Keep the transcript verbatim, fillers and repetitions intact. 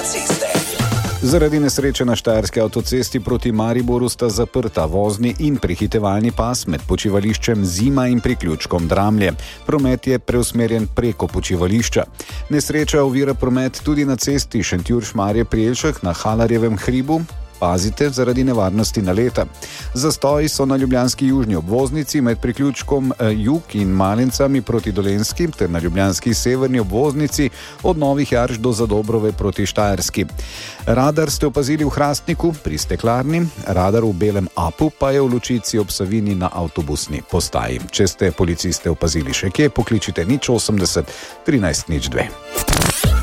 ceste. Zaradi nesreče na štajerski avtocesti proti Mariboru sta zaprta vozni in prehitevalni pas med počivališčem Zima in priključkom Dramlje. Promet je preusmerjen preko počivališča. Nesreča ovira promet tudi na cesti Šentjur-Šmarje pri Jelšah na Halarjevem hribu. Pazite zaradi nevarnosti naleta. Zastoji so na ljubljanski južni obvoznici med priključkom Jug in Malencami proti Dolenjski ter na ljubljanski severni obvoznici od Novih Jarš do Zadobrove proti Štajerski. Radar ste opazili v Hrastniku pri Steklarni, radar v Belem Apu pa je v Lučici ob Savini na avtobusni postaji. Če ste policiste opazili še kje, pokličite nič osemdeset trinajst nič dve.